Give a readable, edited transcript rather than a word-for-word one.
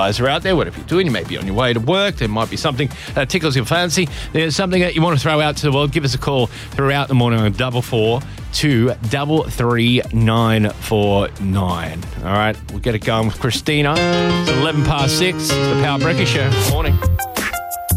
guys are out there, whatever you're doing, you may be on your way to work, there might be something that tickles your fancy, there's something that you want to throw out to the world, give us a call throughout the morning on 442 33949. All right, we'll get it going with Christina. It's 6:11. It's the Power Breakfast Show. Morning.